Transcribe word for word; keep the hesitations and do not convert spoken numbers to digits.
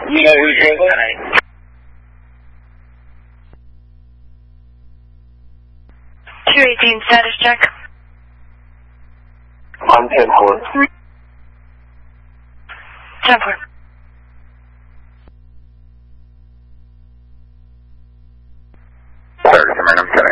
You know who's driven? two eighteen status check. I'm ten four. ten four. Sorry, I'm